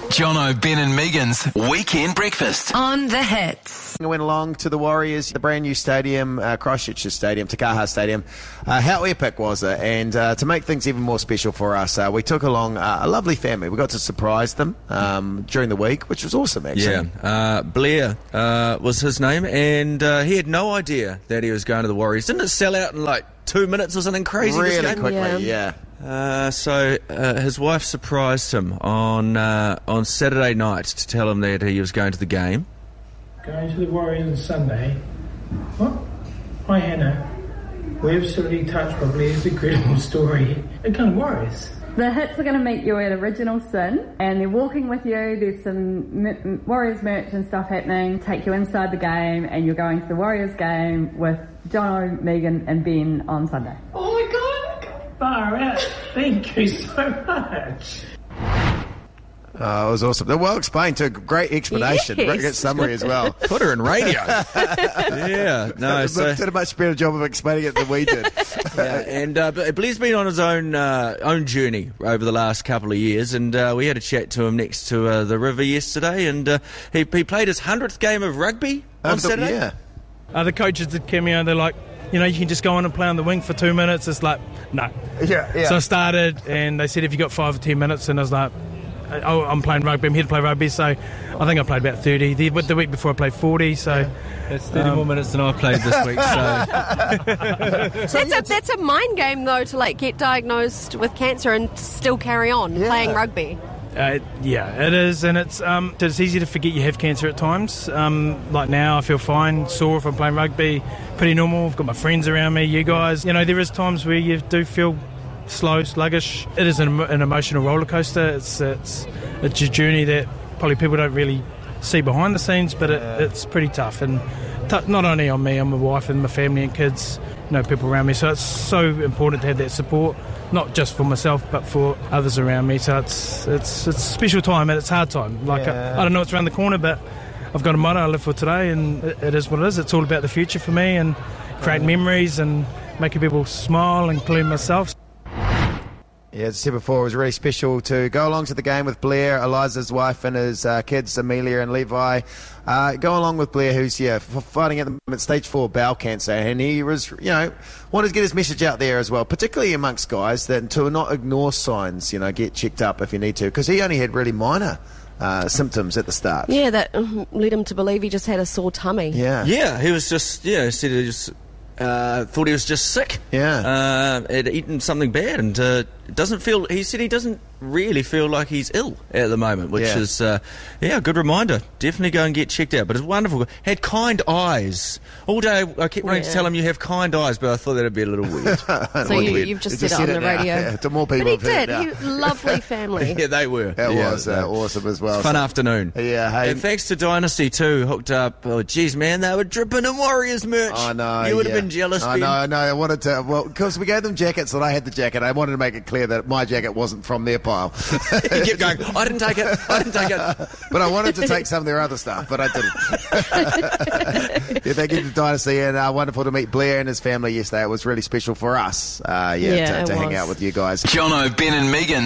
Jono, Ben and Megan's Weekend Breakfast. On the Hits. I went along to the Warriors, the brand new stadium, Christchurch Stadium, Takaha Stadium. How epic was it? And to make things even more special for us, we took along a lovely family. We got to surprise them during the week, which was awesome, actually. Yeah, Blair was his name, and he had no idea that he was going to the Warriors. Didn't it sell out in like 2 minutes or something crazy? Really quickly, yeah. So his wife surprised him on Saturday night to tell him that he was going to the game. Going to the Warriors on Sunday. What? Hi Hannah. We're absolutely touched by Blair's incredible story. They're going to Warriors. The Hits are going to meet you at Original Sin, and they're walking with you. There's some Warriors merch and stuff happening. Take you inside the game, and you're going to the Warriors game with Jono, Megan, and Ben on Sunday. Oh my God! Far out. Thank you so much. It was awesome. Well explained, too. Great explanation. Yes. Great summary as well. Put her in radio. Yeah, no. So Did a much better job of explaining it than we did. and but Blair's been on his own journey over the last couple of years, and we had a chat to him next to the river yesterday, and he played his 100th game of rugby on Saturday. Yeah. The coaches did cameo. They're like, you can just go on and play on the wing for 2 minutes. It's like, no. Yeah. So I started, and they said if you got 5 or 10 minutes, and I was like, oh, I'm playing rugby. I'm here to play rugby, so I think I played about 30. The week before I played 40, so... That's 30 more minutes than I've played this week, so... That's a mind game, though, to get diagnosed with cancer and still carry on playing rugby. Yeah, it is, and it's easy to forget you have cancer at times. Like now, I feel fine, sore if I'm playing rugby, pretty normal. I've got my friends around me, you guys. There is times where you do feel slow, sluggish. It is an emotional roller coaster. It's a journey that probably people don't really see behind the scenes, but it's pretty tough, and not only on me, on my wife and my family and kids, people around me. So it's so important to have that support, not just for myself but for others around me. So it's a special time, and it's a hard time. I don't know what's around the corner, but I've got a motto. I live for today, and it is what it is. It's all about the future for me, and creating memories and making people smile, including myself. Yeah, as I said before, it was really special to go along to the game with Blair, Eliza's wife, and his kids, Amelia and Levi. Go along with Blair, who's fighting at the moment stage 4 bowel cancer, and he was, wanted to get his message out there as well, particularly amongst guys, that to not ignore signs, get checked up if you need to, because he only had really minor symptoms at the start. Yeah, that led him to believe he just had a sore tummy. Yeah, he was just, said he just... thought he was just sick. Had eaten something bad, and he said he doesn't really feel like he's ill at the moment, which is a good reminder. Definitely go and get checked out. But it's wonderful. Had kind eyes all day. I kept wanting to tell him you have kind eyes, but I thought that'd be a little weird. So you've just said it on the radio. Yeah, to more people. But he did. Lovely family. Yeah, they were. That was awesome as well. Fun afternoon. Yeah. Hey. And thanks to Dynasty too, hooked up. Oh, geez, man, they were dripping in Warriors merch. I know. You would have been jealous. I know. I wanted to. Well, because we gave them jackets, and I had the jacket. I wanted to make it clear that my jacket wasn't from their pile. You kept going, I didn't take it. But I wanted to take some of their other stuff, but I didn't. Thank you to Dynasty, and wonderful to meet Blair and his family yesterday. It was really special for us, to hang out with you guys. Jono, Ben and Megan.